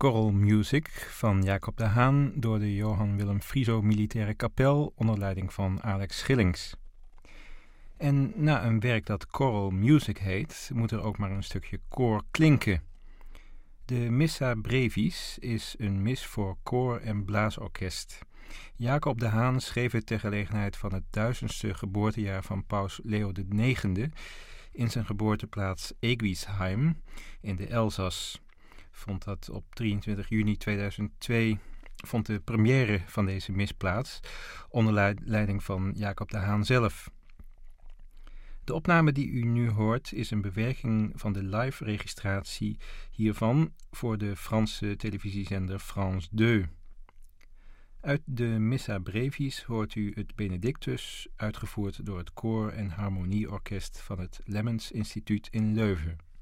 Choral Music van Jacob de Haan door de Johan Willem Frieso Militaire Kapel onder leiding van Alex Schillings. En na een werk dat Choral Music heet, moet er ook maar een stukje koor klinken. De Missa Brevis is een mis voor koor en blaasorkest. Jacob de Haan schreef het ter gelegenheid van het 1000ste geboortejaar van paus Leo IX in zijn geboorteplaats Egwisheim in de Elzas. Vond dat op 23 juni 2002 vond de première van deze mis plaats onder leiding van Jacob de Haan zelf. De opname die u nu hoort is een bewerking van de live registratie hiervan voor de Franse televisiezender France 2. Uit de Missa Brevis hoort u het Benedictus, uitgevoerd door het koor- en harmonieorkest van het Lemmens Instituut in Leuven.